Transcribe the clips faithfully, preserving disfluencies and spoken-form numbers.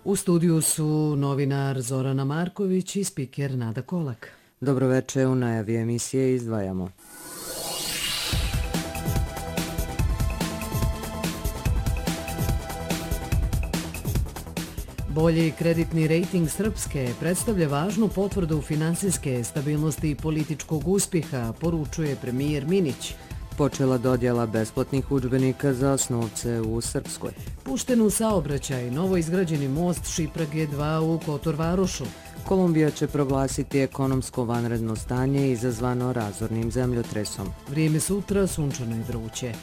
U studiju su novinar Zorana Marković i spiker Nada Kolak. Dobroveče, u najavi emisije izdvajamo. Bolji kreditni rejting Srpske predstavlja važnu potvrdu finansijske stabilnosti i političkog uspjeha, poručuje premijer Minić. Počela dodjela besplatnih udžbenika za osnovce u Srpskoj. Pušten u saobraćaj novo izgrađeni most Šiprage dva u Kotor-Varošu. Kolumbija će proglasiti ekonomsko vanredno stanje izazvano razornim zemljotresom. Vrijeme sutra sunčano i vruće.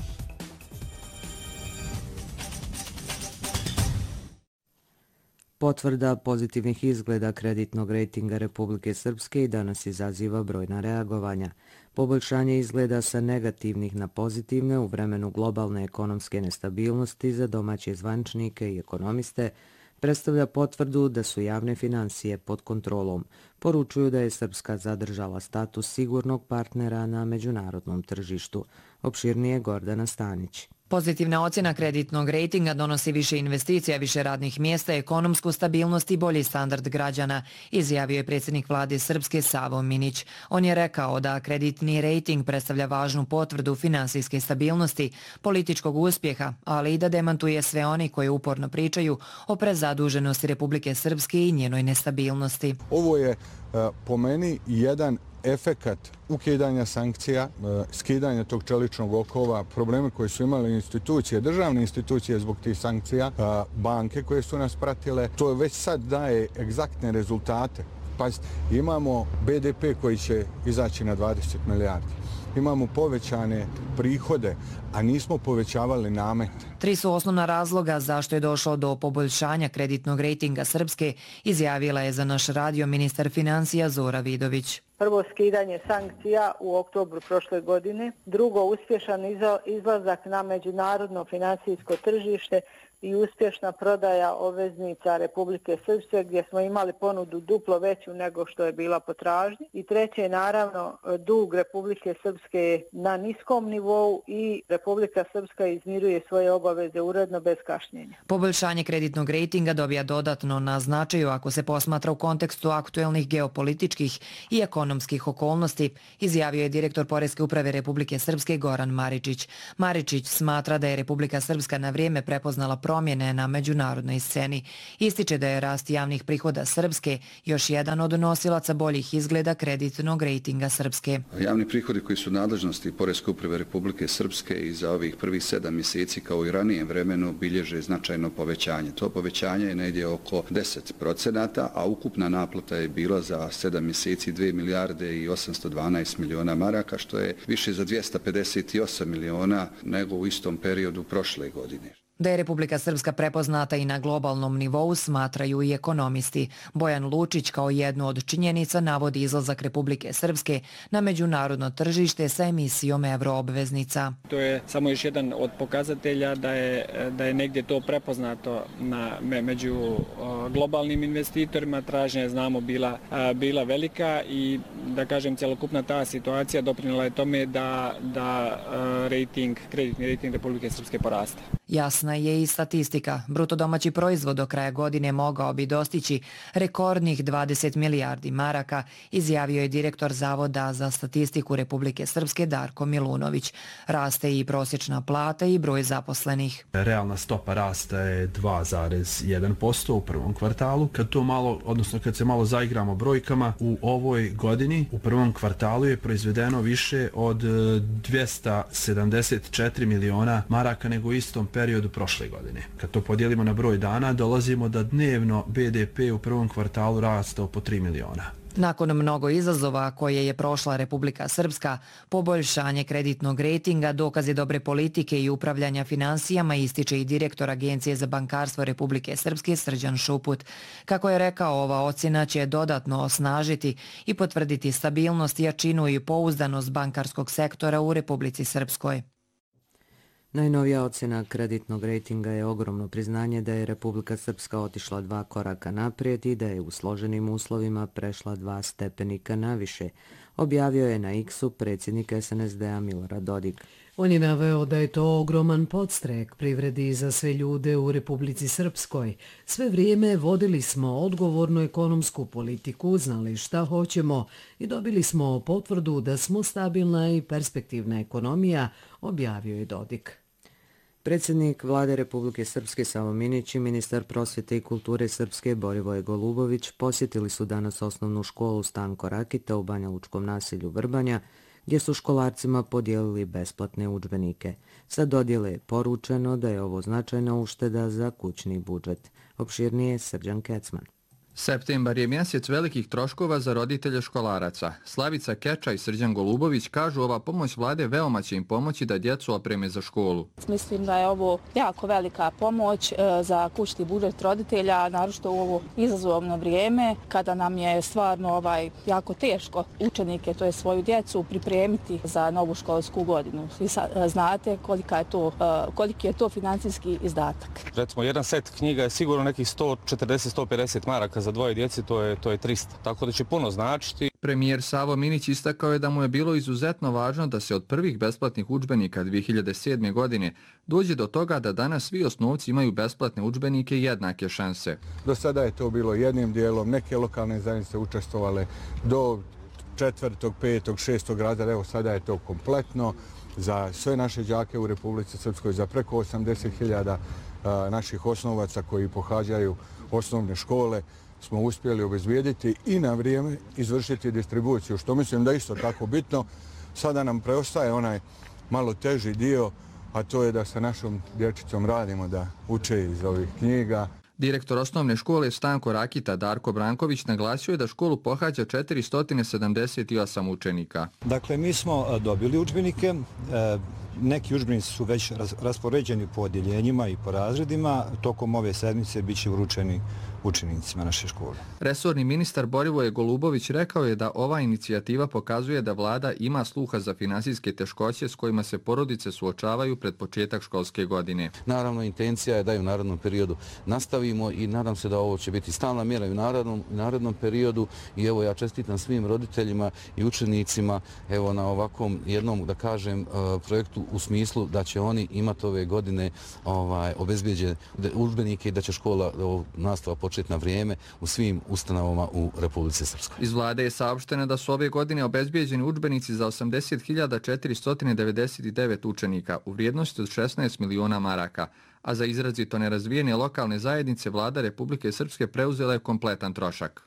Potvrda pozitivnih izgleda kreditnog rejtinga Republike Srpske i danas izaziva brojna reagovanja. Poboljšanje izgleda sa negativnih na pozitivne u vremenu globalne ekonomske nestabilnosti za domaće zvančnike i ekonomiste predstavlja potvrdu da su javne finansije pod kontrolom. Poručuju da je Srpska zadržala status sigurnog partnera na međunarodnom tržištu. Opširnije Gordana Stanić. Pozitivna ocjena kreditnog rejtinga donosi više investicija, više radnih mjesta, ekonomsku stabilnost i bolji standard građana, izjavio je predsjednik vlade Srpske Savo Minić. On je rekao da kreditni rejting predstavlja važnu potvrdu finansijske stabilnosti, političkog uspjeha, ali i da demantuje sve oni koji uporno pričaju o prezaduženosti Republike Srpske i njenoj nestabilnosti. Ovo je po meni jedan efekat ukidanja sankcija, skidanja tog čeličnog okova, probleme koje su imali institucije, državne institucije zbog tih sankcija, banke koje su nas pratile, to već sad daje egzaktne rezultate. Pazite, imamo be de pe koji će izaći na dvadeset milijardi. Imamo povećane prihode, a nismo povećavali namete. Tri su osnovna razloga zašto je došlo do poboljšanja kreditnog rejtinga Srpske, izjavila je za naš radio ministar financija Zora Vidović. Prvo, skidanje sankcija u oktobru prošle godine. Drugo, uspješan izlazak na međunarodno finansijsko tržište i uspješna prodaja obveznica Republike Srpske gdje smo imali ponudu duplo veću nego što je bila potražnja. I treće, naravno, dug Republike Srpske na niskom nivou i Republika Srpska izmiruje svoje obaveze uredno bez kašnjenja. Poboljšanje kreditnog rejtinga dobija dodatno na značaju ako se posmatra u kontekstu aktuelnih geopolitičkih i ekonomskih okolnosti, izjavio je direktor Poreske uprave Republike Srpske Goran Maričić. Maričić smatra da je Republika Srpska na vrijeme prepoznala promjene na međunarodnoj sceni. Ističe da je rast javnih prihoda Srpske još jedan od nosilaca boljih izgleda kreditnog rejtinga Srpske. Javni prihodi koji su nadležnosti Poreske uprave Republike Srpske i za ovih prvih sedam mjeseci kao i ranijem vremenu bilježe značajno povećanje. To povećanje je negdje oko deset procenata, a ukupna naplata je bila za sedam mjeseci dvije milijarde i osamsto dvanaest miliona maraka, što je više za dvjesto pedeset osam miliona nego u istom periodu prošle godine. Da je Republika Srpska prepoznata i na globalnom nivou smatraju i ekonomisti. Bojan Lučić kao jednu od činjenica navodi izlazak Republike Srpske na međunarodno tržište sa emisijom euroobveznica. To je samo još jedan od pokazatelja da je, da je negdje to prepoznato na, među globalnim investitorima. Tražnja je, znamo, bila, bila velika i da kažem cjelokupna ta situacija doprinijela je tome da, da rating, kreditni rating Republike Srpske poraste. Jasna je i statistika. Bruto domaći proizvod do kraja godine mogao bi dostići rekordnih dvadeset milijardi maraka, izjavio je direktor Zavoda za statistiku Republike Srpske Darko Milunović. Raste i prosječna plata i broj zaposlenih. Realna stopa rasta je dva zarez jedan posto u prvom kvartalu. Kad to malo, odnosno kad se malo zaigramo brojkama, u ovoj godini u prvom kvartalu je proizvedeno više od dvjesto sedamdeset četiri miliona maraka nego u istom periodu prošle godine. Kad to podijelimo na broj dana, dolazimo da dnevno be de pe u prvom kvartalu rastao po tri miliona. Nakon mnogo izazova koje je prošla Republika Srpska, poboljšanje kreditnog rejtinga, dokaze dobre politike i upravljanja finansijama ističe i direktor Agencije za bankarstvo Republike Srpske Srđan Šuput. Kako je rekao, ova ocjena će dodatno osnažiti i potvrditi stabilnost, jačinu i pouzdanost bankarskog sektora u Republici Srpskoj. Najnovija ocjena kreditnog rejtinga je ogromno priznanje da je Republika Srpska otišla dva koraka naprijed i da je u složenim uslovima prešla dva stepenika naviše, objavio je na X-u predsjednik es en es de a Milorad Dodik. On je naveo da je to ogroman podstrek privredi za sve ljude u Republici Srpskoj. Sve vrijeme vodili smo odgovornu ekonomsku politiku, znali šta hoćemo i dobili smo potvrdu da smo stabilna i perspektivna ekonomija, objavio je Dodik. Predsjednik Vlade Republike Srpske Savo Minić i ministar prosvjete i kulture Srpske Borivoje Golubović posjetili su danas osnovnu školu Stanko Rakita u Banja Lučkom naselju Vrbanja, gdje su školarcima podijelili besplatne udžbenike. Sa dodjele je poručeno da je ovo značajna ušteda za kućni budžet. Opširnije Srđan Kecman. Septembar je mjesec velikih troškova za roditelje školaraca. Slavica Keča i Srđan Golubović kažu ova pomoć vlade veoma će im pomoći da djecu opreme za školu. Mislim da je ovo jako velika pomoć za kućni budžet roditelja, naročito u ovo izazovno vrijeme kada nam je stvarno ovaj jako teško učenike, to je svoju djecu, pripremiti za novu školsku godinu. Vi znate kolika je to, koliki je to financijski izdatak. Recimo, jedan set knjiga je sigurno nekih sto četrdeset do sto pedeset maraka za dvoje djece, to je, to je tristo. Tako da će puno značiti. Premijer Savo Minić istakao je da mu je bilo izuzetno važno da se od prvih besplatnih udžbenika dvije hiljade sedme. godine dođe do toga da danas svi osnovci imaju besplatne udžbenike i jednake šanse. Do sada je to bilo jednim dijelom, neke lokalne zajednice učestvovale do četvrtog, petog, šestog razreda, evo sada je to kompletno za sve naše đake u Republici Srpskoj, za preko osamdeset hiljada naših osnovaca koji pohađaju osnovne škole smo uspjeli obezbijediti i na vrijeme izvršiti distribuciju, što mislim da je isto tako bitno. Sada nam preostaje onaj malo teži dio, a to je da sa našom dječicom radimo, da uče iz ovih knjiga. Direktor osnovne škole Stanko Rakita Darko Branković naglasio je da školu pohađa četiristo sedamdeset osam učenika. Dakle, mi smo dobili udžbenike. Neki udžbenici su već raspoređeni po odjeljenjima i po razredima. Tokom ove sedmice bit će vručeni učenicima naše škole. Resorni ministar Borivoje Golubović rekao je da ova inicijativa pokazuje da vlada ima sluha za finansijske teškoće s kojima se porodice suočavaju pred početak školske godine. Naravno, intencija je da i u narednom periodu nastavimo i nadam se da ovo će biti stalna mjera i u narednom, narednom periodu. I evo, ja čestitam svim roditeljima i učenicima evo na ovakvom jednom, da kažem, projektu u smislu da će oni imati ove godine ovaj, obezbijeđene udžbenike i da će škola nastava početi na vrijeme u svim ustanovama u Republici Srpskoj. Iz vlade je saopšteno da su ove godine obezbijeđeni udžbenici za osamdeset hiljada četiristo devedeset devet učenika u vrijednosti od šesnaest miliona maraka, a za izrazito nerazvijene lokalne zajednice vlada Republike Srpske preuzela je kompletan trošak.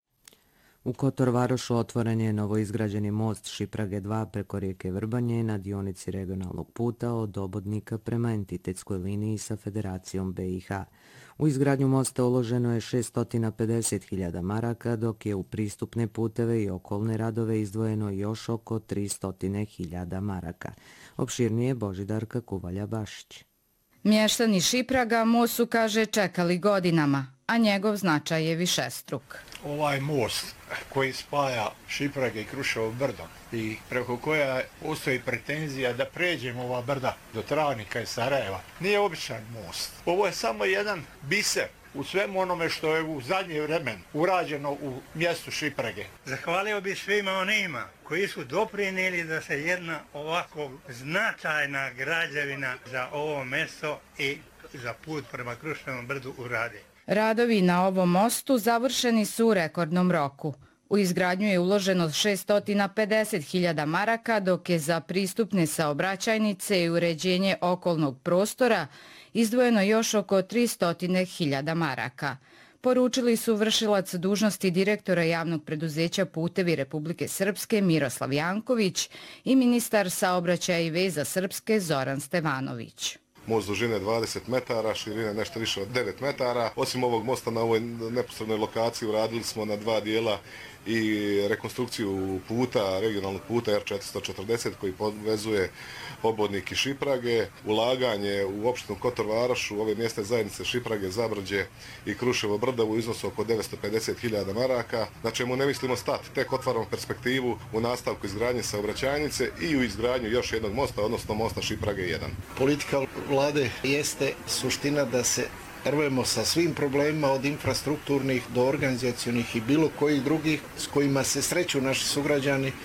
U Kotor Varošu otvoren je novoizgrađeni most Šiprage dva preko rijeke Vrbanje na dionici regionalnog puta od Obodnika prema entitetskoj liniji sa Federacijom B i H. U izgradnju mosta uloženo je šesto pedeset hiljada maraka, dok je u pristupne puteve i okolne radove izdvojeno još oko tristo hiljada maraka. Opširnije Božidarka Kuvalja-Bašić. Mještani Šipraga most su, kaže, čekali godinama, a njegov značaj je višestruk. Ovaj most koji spaja Šiprage i Kruševo brdo i preko koja postoji pretenzija da pređemo ova brda do Travnika i Sarajeva, nije običan most. Ovo je samo jedan biser u svemu onome što je u zadnje vremen urađeno u mjestu Šiprage. Zahvalio bih svima onima koji su doprinijeli da se jedna ovako značajna građevina za ovo mjesto i za put prema Kruševom brdu uradi. Radovi na ovom mostu završeni su u rekordnom roku. U izgradnju je uloženo šesto pedeset hiljada maraka, dok je za pristupne saobraćajnice i uređenje okolnog prostora izdvojeno još oko tristo hiljada maraka. Poručili su vršilac dužnosti direktora javnog preduzeća Putevi Republike Srpske Miroslav Janković i ministar saobraćaja i veza Srpske Zoran Stevanović. Most dužine dvadeset metara, širine nešto više od devet metara. Osim ovog mosta na ovoj neposrednoj lokaciji uradili smo na dva dijela i rekonstrukciju puta, regionalnog puta R četiristo četrdeset koji povezuje Obodnik i Šiprage, ulaganje u opštinu Kotor Varošu, ove mjesne zajednice Šiprage, Zabrđe i Kruševo brdo u iznosu oko devetsto pedeset hiljada maraka, na čemu ne mislimo stati, tek otvaramo perspektivu u nastavku izgradnje saobraćajnice i u izgradnju još jednog mosta, odnosno mosta Šiprage jedan. Politika vlade jeste suština da se rvemo sa svim problemima od infrastrukturnih do organizacionih i bilo kojih drugih s kojima se sreću naši sugrađani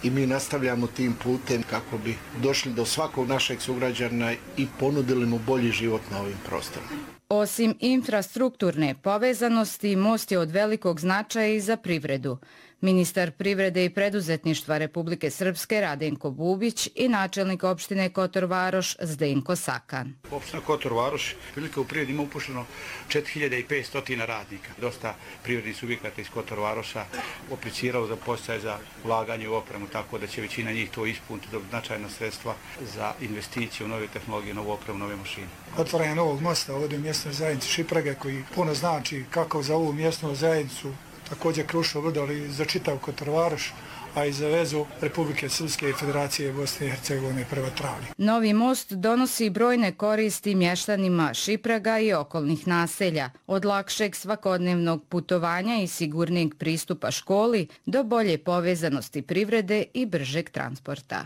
i mi nastavljamo tim putem kako bi došli do svakog našeg sugrađana i ponudili mu bolji život na ovim prostorima. Osim infrastrukturne povezanosti, most je od velikog značaja i za privredu. Ministar privrede i preduzetništva Republike Srpske Radenko Bubić i načelnik opštine Kotor Varoš Zdenko Sakan. Opština Kotor Varoš prilike u privredi ima upošljeno četiri hiljade petsto radnika. Dosta privrednih subjekata iz Kotor Varoša apliciralo za postaje za ulaganje u opremu, tako da će većina njih to ispuniti do značajna sredstva za investiciju u nove tehnologije, novu opremu, nove mašine. Otvaranje novog mosta ovdje u mjesnoj zajednici Šiprage koji puno znači kako za ovu mjesnu zajednicu, također Kruševo brdo, ali za čitav Kotor Varoš, a i za vezu Republike Srpske i Federacije Bosne i Hercegovine prema Travni. Novi most donosi brojne koristi mještanima Šipraga i okolnih naselja, od lakšeg svakodnevnog putovanja i sigurnijeg pristupa školi do bolje povezanosti privrede i bržeg transporta.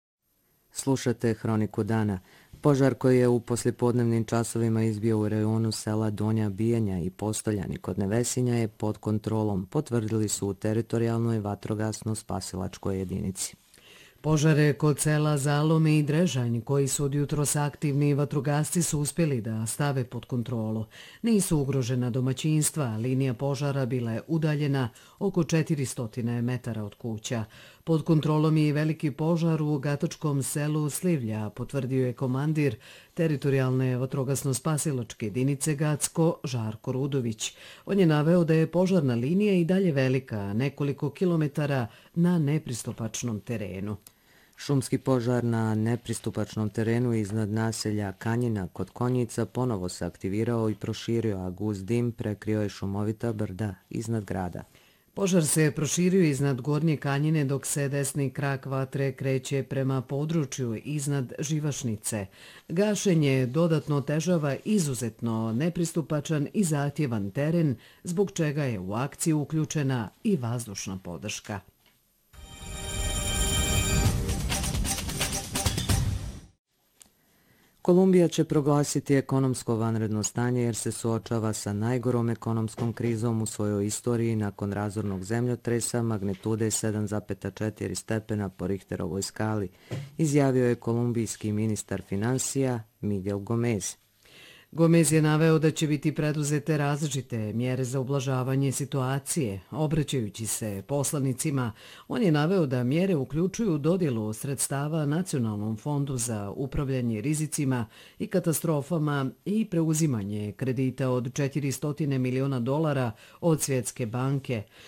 Slušate Hroniku dana. Požar koji je u poslijepodnevnim časovima izbio u rejonu sela Donja Bijanja i Postoljani kod Nevesinja je pod kontrolom, potvrdili su u teritorijalnoj vatrogasno-spasilačkoj jedinici. Požare kod sela Zalome i Drežanj, koji su od jutros aktivni, vatrogasci su uspjeli da stave pod kontrolu. Nisu ugrožena domaćinstva, linija požara bila je udaljena oko četiristo metara od kuća. Pod kontrolom je i veliki požar u gatočkom selu Slivlja, potvrdio je komandir teritorijalne vatrogasno-spasilačke jedinice Gacko Žarko Rudović. On je naveo da je požarna linija i dalje velika, nekoliko kilometara na nepristupačnom terenu. Šumski požar na nepristupačnom terenu iznad naselja Kanjina kod Konjica ponovo se aktivirao i proširio, a gust dim prekrio je šumovita brda iznad grada. Požar se proširio iznad Gornje Kanjine dok se desni krak vatre kreće prema području iznad Živašnice. Gašenje dodatno otežava izuzetno nepristupačan i zahtjevan teren, zbog čega je u akciju uključena i vazdušna podrška. Kolumbija će proglasiti ekonomsko vanredno stanje jer se suočava sa najgorom ekonomskom krizom u svojoj istoriji nakon razornog zemljotresa magnitude sedam zarez četiri stepena po Richterovoj skali, izjavio je kolumbijski ministar finansija Miguel Gomez. Gomez je naveo da će biti preduzete različite mjere za ublažavanje situacije. Obraćajući se poslanicima, on je naveo da mjere uključuju dodjelu sredstava Nacionalnom fondu za upravljanje rizicima i katastrofama i preuzimanje kredita od četiristo miliona dolara od Svjetske banke.